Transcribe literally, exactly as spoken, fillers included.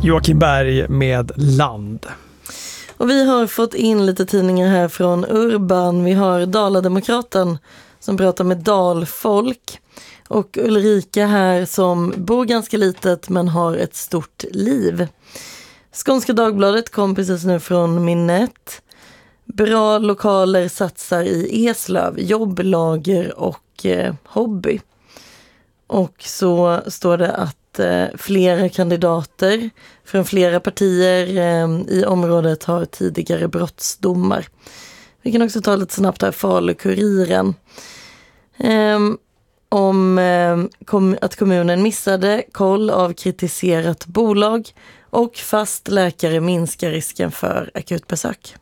Joakim Berg med Land. Och vi har fått in lite tidningar här från Urban. Vi har Dala-Demokraten som pratar med dalfolk. Och Ulrika här som bor ganska litet men har ett stort liv. Skånska Dagbladet kom precis nu från minnet. Bra lokaler satsar i Eslöv, jobblager och eh, hobby. Och så står det att eh, flera kandidater från flera partier eh, i området har tidigare brottsdomar. Vi kan också ta lite snabbt här Falu-Kuriren. Eh, om eh, kom, att kommunen missade koll av kritiserat bolag och fast läkare minskar risken för akutbesök.